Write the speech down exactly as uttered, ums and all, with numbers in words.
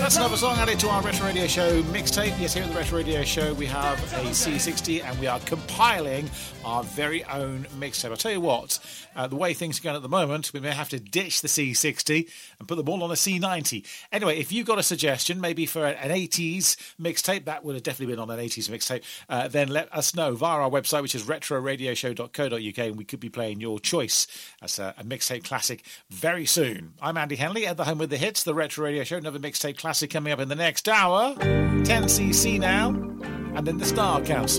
That's another song added to our Retro Radio Show mixtape. Yes, here at the Retro Radio Show we have a C sixty and we are compiling our very own mixtape. I'll tell you what, uh, the way things are going at the moment, we may have to ditch the C sixty and put them all on a C ninety. Anyway, if you've got a suggestion, maybe for an eighties mixtape, that would have definitely been on an eighties mixtape, uh, then let us know via our website, which is retro radio show dot co dot uk, and we could be playing your choice as a, a mixtape classic very soon. I'm Andy Henley at the home with the hits, the Retro Radio Show. Another mixtape classic coming up in the next hour. ten C C now, and then the Star Council.